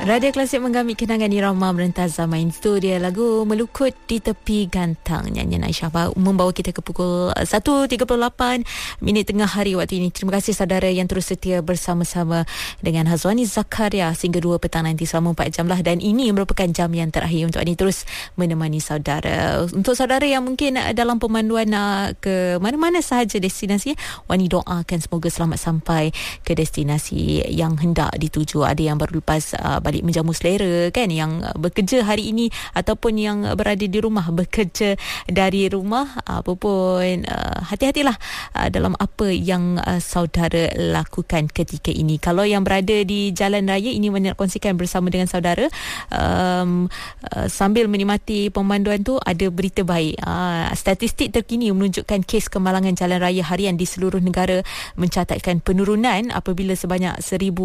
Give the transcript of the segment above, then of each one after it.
Radio Klasik menggamit kenangan irama merentas zaman. Itu dia lagu Melukut di Tepi Gantang, nyanyian Aisyah membawa kita ke pukul 1.38 minit tengah hari waktu ini. Terima kasih saudara yang terus setia bersama-sama dengan Hazwani Zakaria sehingga 2 petang nanti selama 4 jam lah. Dan ini merupakan jam yang terakhir untuk Ani terus menemani saudara. Untuk saudara yang mungkin dalam pemanduan ke mana-mana sahaja destinasi, Wani doakan semoga selamat sampai ke destinasi yang hendak dituju. Ada yang baru lepas balik menjamu selera kan, yang bekerja hari ini ataupun yang berada di rumah bekerja dari rumah, apapun hati-hatilah dalam apa yang saudara lakukan ketika ini. Kalau yang berada di jalan raya ini, nak kongsikan bersama dengan saudara, sambil menikmati pemanduan tu, ada berita baik. Statistik terkini menunjukkan kes kemalangan jalan raya harian di seluruh negara mencatatkan penurunan apabila sebanyak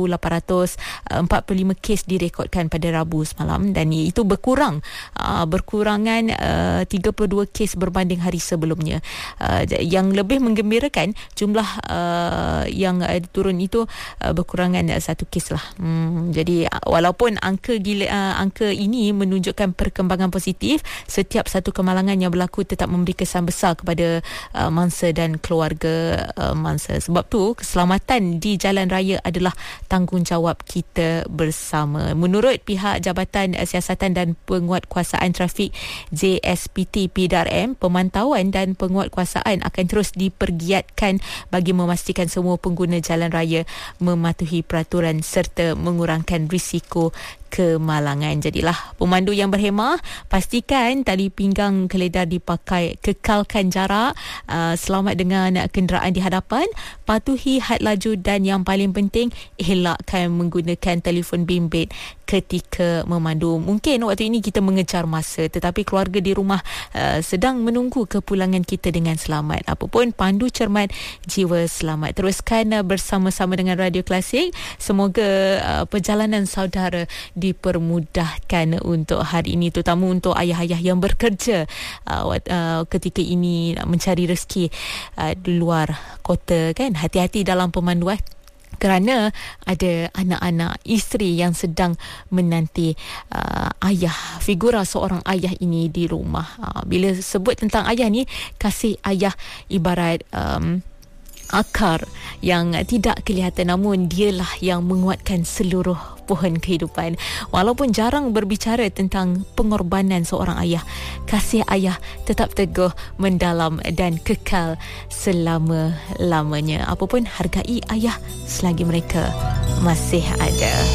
1,845 kes direkodkan pada Rabu semalam, dan itu berkurangan 32 kes berbanding hari sebelumnya. Yang lebih menggembirakan, jumlah yang turun itu berkurangan 1 kes lah. Jadi walaupun angka ini menunjukkan perkembangan positif, setiap satu kemalangan yang berlaku tetap memberi kesan besar kepada mangsa dan keluarga mangsa. Sebab tu keselamatan di jalan raya adalah tanggungjawab kita bersama. Menurut pihak Jabatan Siasatan dan Penguatkuasaan Trafik JSPT PDRM, pemantauan dan penguatkuasaan akan terus dipergiatkan bagi memastikan semua pengguna jalan raya mematuhi peraturan serta mengurangkan risiko kemalangan. Jadilah pemandu yang berhemah, pastikan tali pinggang keledar dipakai, kekalkan jarak, selamat dengan kenderaan di hadapan, patuhi had laju, dan yang paling penting, elakkan menggunakan telefon bimbit ketika memandu. Mungkin waktu ini kita mengejar masa, tetapi keluarga di rumah sedang menunggu kepulangan kita dengan selamat. Apapun, pandu cermat, jiwa selamat. Teruskan bersama-sama dengan Radio Klasik. Semoga perjalanan saudara dipermudahkan untuk hari ini, terutama untuk ayah-ayah yang bekerja ketika ini mencari rezeki di luar kota kan. Hati-hati dalam pemanduan, kerana ada anak-anak, isteri yang sedang menanti ayah, figura seorang ayah ini di rumah. Bila sebut tentang ayah ni, kasih ayah ibarat akar yang tidak kelihatan, namun dialah yang menguatkan seluruh pohon kehidupan. Walaupun jarang berbicara tentang pengorbanan seorang ayah, kasih ayah tetap teguh, mendalam dan kekal selama-lamanya. Apapun, hargai ayah selagi mereka masih ada.